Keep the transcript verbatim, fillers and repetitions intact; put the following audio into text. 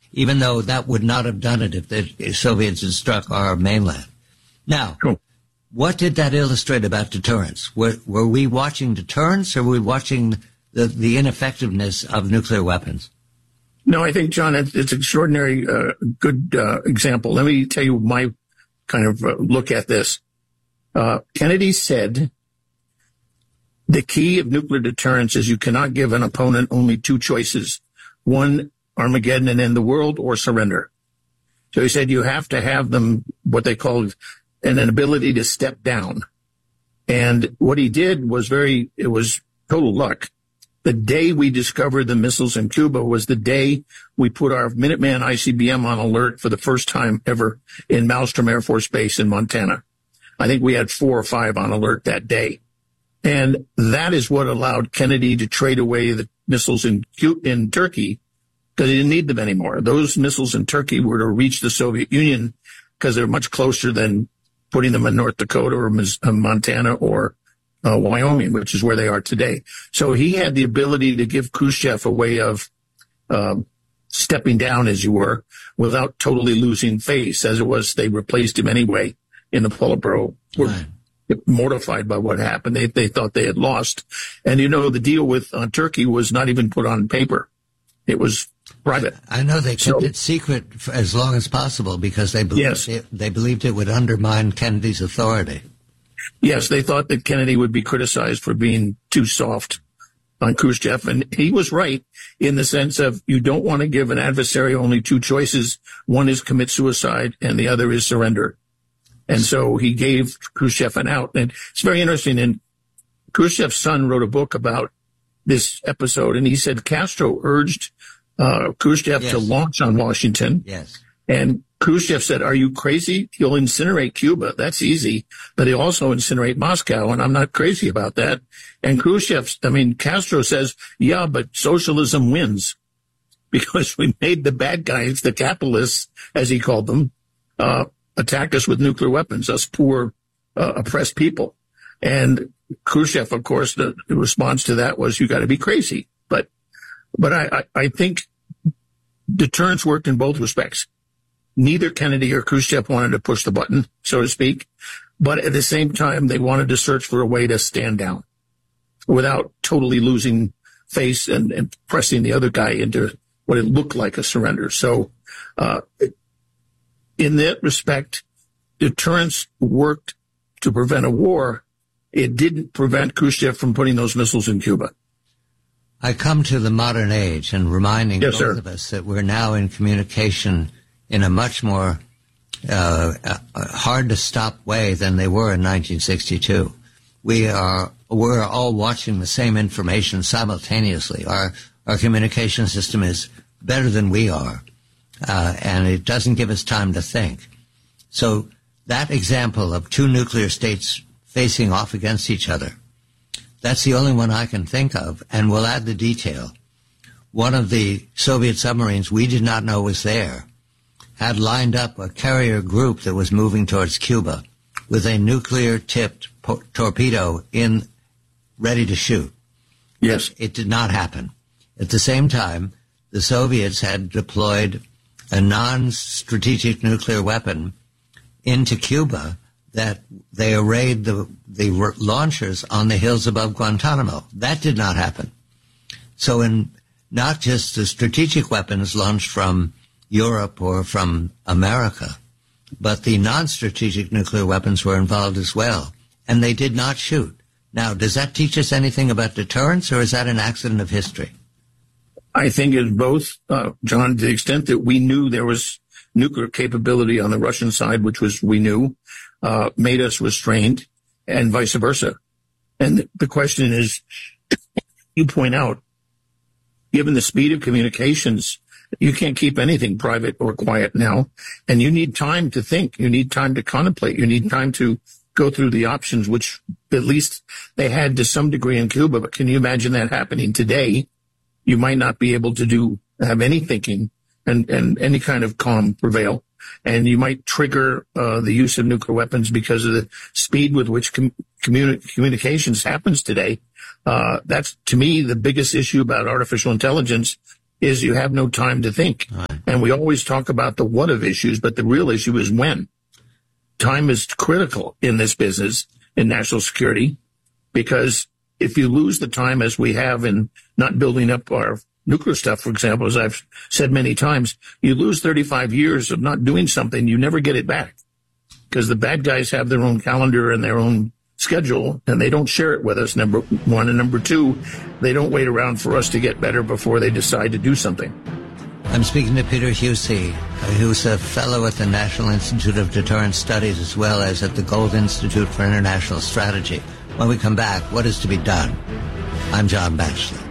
even though that would not have done it if the Soviets had struck our mainland. Now, cool. What did that illustrate about deterrence? Were, were we watching deterrence, or were we watching the, the ineffectiveness of nuclear weapons? No, I think, John, it's, it's an extraordinary uh, good uh, example. Let me tell you my kind of uh, look at this. Uh, Kennedy said, the key of nuclear deterrence is you cannot give an opponent only two choices. One, Armageddon and end the world, or surrender. So he said you have to have them, what they called an, an ability to step down. And what he did was very, it was total luck. The day we discovered the missiles in Cuba was the day we put our Minuteman I C B M on alert for the first time ever in Malmstrom Air Force Base in Montana. I think we had four or five on alert that day. And that is what allowed Kennedy to trade away the missiles in, in Turkey, because he didn't need them anymore. Those missiles in Turkey were to reach the Soviet Union because they're much closer than putting them in North Dakota or Montana or uh, Wyoming, which is where they are today. So he had the ability to give Khrushchev a way of um, stepping down, as you were, without totally losing face. As it was, they replaced him anyway in the Politburo. Right. Mortified by what happened. They they thought they had lost. And, you know, the deal with uh, Turkey was not even put on paper. It was private. I know they kept so, it secret for as long as possible because they believed, yes. it, they believed it would undermine Kennedy's authority. Yes, they thought that Kennedy would be criticized for being too soft on Khrushchev. And he was right in the sense of you don't want to give an adversary only two choices. One is commit suicide and the other is surrender. And so he gave Khrushchev an out. And it's very interesting. And Khrushchev's son wrote a book about this episode, and he said Castro urged uh, Khrushchev yes. to launch on Washington. Yes. And Khrushchev said, are you crazy? He'll incinerate Cuba. That's easy. But he'll also incinerate Moscow, and I'm not crazy about that. And Khrushchev, I mean, Castro says, yeah, but socialism wins because we made the bad guys, the capitalists, as he called them, uh, attack us with nuclear weapons, us poor, uh, oppressed people. And Khrushchev, of course, the, the response to that was, you got to be crazy. But, but I, I, I think deterrence worked in both respects. Neither Kennedy or Khrushchev wanted to push the button, so to speak. But at the same time, they wanted to search for a way to stand down without totally losing face and, and pressing the other guy into what it looked like a surrender. So, uh, in that respect, deterrence worked to prevent a war. It didn't prevent Khrushchev from putting those missiles in Cuba. I come to the modern age and reminding yes, both sir. of us that we're now in communication in a much more uh, uh, hard-to-stop way than they were in nineteen sixty-two. We are we're all watching the same information simultaneously. Our our communication system is better than we are, uh, and it doesn't give us time to think. So that example of two nuclear states facing off against each other, that's the only one I can think of, and we'll add the detail. One of the Soviet submarines we did not know was there had lined up a carrier group that was moving towards Cuba with a nuclear-tipped po- torpedo in, ready to shoot. Yes. It did not happen. At the same time, the Soviets had deployed a non-strategic nuclear weapon into Cuba that they arrayed the, the launchers on the hills above Guantanamo. That did not happen. So in not just the strategic weapons launched from Europe or from America, but the non-strategic nuclear weapons were involved as well, and they did not shoot. Now, does that teach us anything about deterrence, or is that an accident of history? I think it's both, uh, John, to the extent that we knew there was nuclear capability on the Russian side, which was we knew, uh, made us restrained, and vice versa. And the question is, you point out, given the speed of communications, you can't keep anything private or quiet now, and you need time to think. You need time to contemplate. You need time to go through the options, which at least they had to some degree in Cuba. But can you imagine that happening today? You might not be able to do have any thinking and, and any kind of calm prevail. And you might trigger uh, the use of nuclear weapons because of the speed with which com- communi- communications happens today. Uh, that's, to me, the biggest issue about artificial intelligence is you have no time to think. Right. And we always talk about the what of issues, but the real issue is when. Time is critical in this business, in national security, because if you lose the time as we have in not building up our nuclear stuff, for example, as I've said many times, you lose thirty-five years of not doing something, you never get it back. Because the bad guys have their own calendar and their own schedule, and they don't share it with us, number one. And number two, they don't wait around for us to get better before they decide to do something. I'm speaking to Peter Husey, who's a fellow at the National Institute of Deterrence Studies as well as at the Gold Institute for International Strategy. When we come back, what is to be done? I'm John Batchelor.